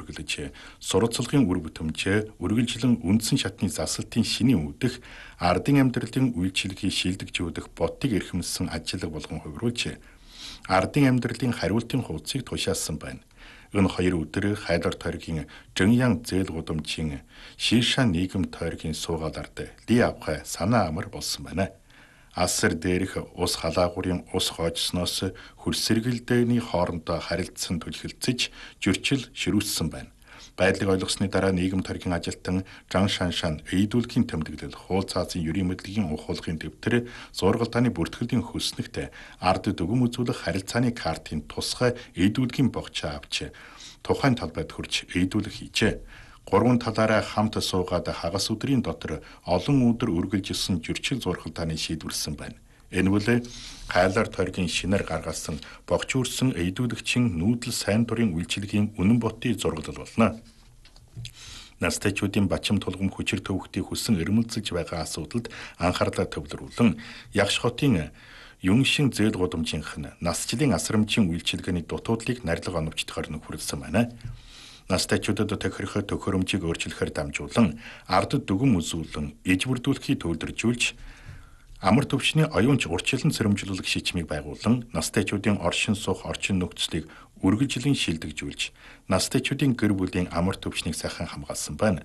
үргэлж сурвалжлагын үр бүтэмжээ үргэлжлэн үндсэн шатны засалтын шинийн үүдэх ардын амьдралын үйлчилгээг шилдэгжүүлэх ботыг эрхэмсэн ажиллага болгон хувируулж ардын амьдралын хариултын хуудсыг тушаасан байна. Энэ хоёр өдөр Хайлар тойргийн Жиньян зээл гудамжийн Шишан нийгэм тойргийн суугаалард ли авах санаа амар болсон байна. Асар дээрх ус халаагуурын ус хоожсноос хөрсөргөлдөөний хоорондоо харилцсан түлхэлцэж зөрчил ширүүссэн байна. Байдлыг ойлгосны дараа нийгэм тойргийн ажилтан Жан Шаншан эйдүүлгийн тэмдэглэл хуул цаазын ерийн мэдлэгийн ухуулгын дэвтэр зургалдааны бүртгэлийн хөснөгт ард дүгм үзүүлэх харилцааны картын тусгай эйдүүлгийн богцоо авч тухайн талбайд хүрч эйдүүлэх хийжээ. Гурван талаараа хамт суугаад хагас өдрийн дотор олон өдөр үргэлжилсэн зөрчил зургалдааны шийдвэрлсэн байна. Энэ бол Хайлар тойргийн шинээр гаргасан богч үрсэн эйдүүлэгчийн нүүдэл сайн дурын үйлчилгээний үнэн ботын зургалал болно. Настайчуудын бачим тулгам хүчир төвхтийг хүссэн эрмэлзэж байгаа асуудалд анхаарлаа төвлөрүүлэн Ягш хотын Юншин зээл гудамжийнх нь насжилын асрамжийн үйлчилгээний дутуудлыг нарилга оновчдохоор нөхөрлсөн байна. Настайчуудад тохирох төхөөрөмжийг өөрчлөхөөр дамжуулан ард дүгм үзүүлэн ижбүрдүүлэхийг төвлөржүүлж амар төвчний оюунч урчлан сэрэмжлүүлэх шийдвэрийг байгуулан настайчуудын оршин суух орчин нөхцөлийг үргэлжлэн шилдэгжүүлж настайчуудын гэр бүлийн амар төвчнийг сайхан хамгаалсан байна.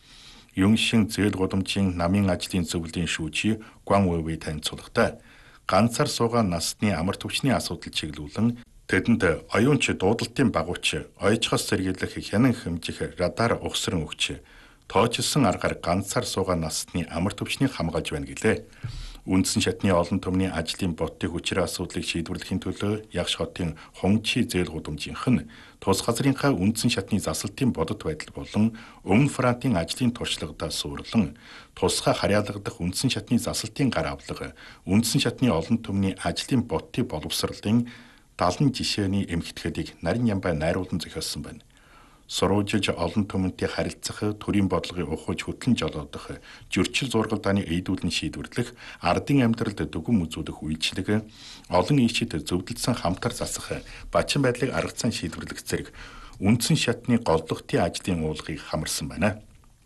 Юншин зээл гудамжийн намын ажлын зөвлөлийн шүүжи Гуан Вэвэй танилцуулгахдаа ганцаар суугаа насны амар төвчний асуудал чиглүүлэн тэдэнд оюунч дуудалтын багууч ойчхос сэргийлэх хянан хэмжих радар ухсран өгч тоочилсан аргаар ганцаар суугаа насны амар төвчнийг хамгаалж байна гэлээ. Үндсэн шатны олон түмний ажлын ботын хүчээр асуудлыг шийдвэрлэхийн төлөө Ягш хотын Хончи зээл гудамжийнх нь тус газрынхаа үндсэн шатны засалтын бодит байдал болон Өмнө Франтын ажлын туршлагадаа суурлан тусгай харьяалагдах үндсэн шатны засалтын гар авлага, үндсэн шатны олон түмний ажлын ботын боловсролын 70 жишээний эмхэтгэлийг нарийн ямбай найруулан зохиосон байна. Сурвалжилж олон түмэнтэй харилцах, төрийн бодлогын ухаж хөтлөн жолоодох, зөрчил зургалдааны эйдүүлэн шийдвэрлэх, ардын амьдралд дүгм үзүүлэх үйлчлэг, олон ийшид зөвдөлсөн хамтар засах, бачин байдлыг аргацсан шийдвэрлэх зэрэг үндсэн шатны голлогтын ажлын уулгыг хамарсан байна.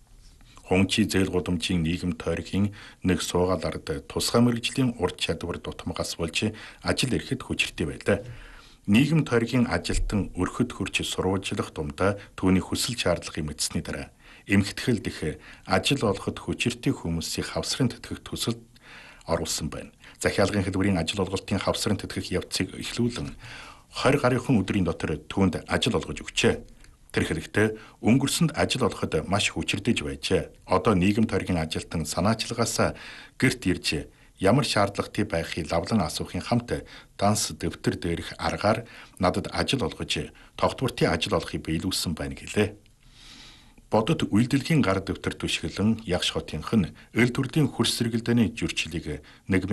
Хончи зээл гудамжийн нийгэм тойргийн нэг суугаал ард тусгай мэргэжлийн урд чадвар дутмагаас болж ажил эрхэд хүчирхтэй байлаа. Нийгэм тойргийн ажилтан өрхөд хөрч сурвалжлах дундаа түүний хүсэл шаардлагыг мэдсэний дараа эмхтгэл дэх ажил олоход хүчирхтэй хүмүүсийн хавсрын тэтгэх төсөлд оруулсан байна. Захиалгын хэлбэрийн ажил олголтын хавсрын тэтгэх явцыг эхлүүлэн 20 гаруйхан өдрийн дотор түүнд ажил олгож өгчээ. Тэр хэрэгтээ өнгөрсөнд ажил олоход маш хүчирдэж байжээ. Одоо нийгэм тойргийн ажилтан санаачлагаас гэрт ирж ямар шаардлагатай байхыг лавлан асуухын хамт данс дэвтэр дээрх аргаар надад ажил олгож тогтвортой ажил олохыг биелүүлсэн байна гэлээ. Бодот үйлдэлгийн гар дэвтэр түшгэлэн Ягш хотынх нь эл төрлийн хөрс сэргэлдээний зөрчлийг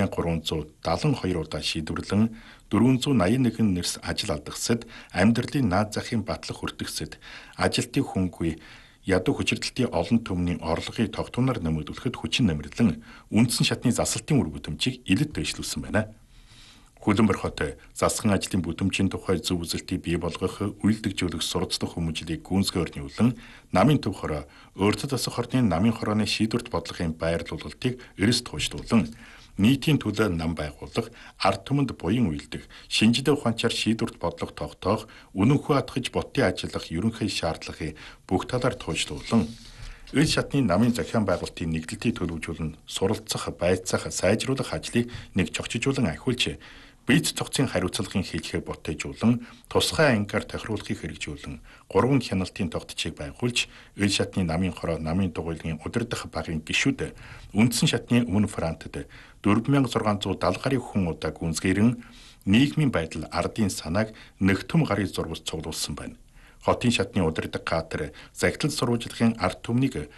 1372 удаа шийдвэрлэн 481 нэрс ажил алдагсад амьдралын наад захын батлах хүртэгсэд ажилтны хүнгүй ядуу хүчирдэлтийн олон түмний орлогыг тогтвороор нэмэгдүүлэхэд хүчин нэмэрлэн үндсэн шатны засалтын үр бүтэмжийг илэд дэвшлүүлсэн байна. Хөлбөмбөр хот засгийн ажлын бүтэмжийн тухай зөв үзэлтийг бий болгох, үйлдэгжүүлэх суралцдаг хүмүүжлийг гүйцэтгэх өрнүүлэн намын төв хороо өөртөө засах орны намын хорооны шийдвэрт бодлогын байр луулалтыг эрэс тууштуулан нийтийн төлөө нам байгуулах, ард түмэнд буян үйлдэх, шинжлэх ухаанчаар шийдвэрт бодлого тогтоох, үнэнхүү атгаж ботын ажиллах ерөнхий шаардлагыг бүх талаар туйшлуулан эл шатны намын захиан байгуулалтын нэгдэлтийг төлөвлөжүүлэн суралцах, байцаах, сайжруулах ажлыг нэг чогчжуулан ахиулж бийц цогцын хариуцлагын хийлгээ ботойжуулан тусгай ангиар тохируулахыг хэрэгжүүлэн 3 хяналтын тогтцыг байгуулж эл шатны намын хороо намын дугуйлын удирдах багийн гишүүд үндсэн шатны Өмнө Франтад 4670 гаруй хүн удаа гүнзгийрэн нийгмийн байдал ардын санааг нэгтүм гарын зурвас цуглуулсан байна. Хотын шатны удирдах кадр захидал сурвалжлагын ард түмнийг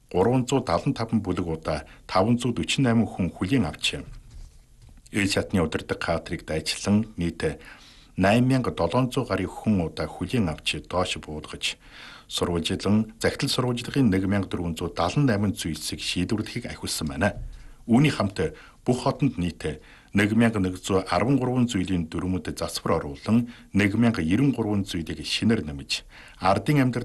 375 бүлэг удаа 548 хүн хүлээн авч эл шатны удирдах кадрыг дайчлан нийт 8700 гаруй хүн удаа хүлээн авч доош буулгаж сурвалжлан захидал сурвалжлагын 1478 зүйлсийг шийдвэрлэхийг ахиулсан байна. Үүний хамт бүх хотод нийт 1113 зүйлийн дүрмүүд засвар оруулан 1093 зүйлийг шинээр нэмж ардын амьдрал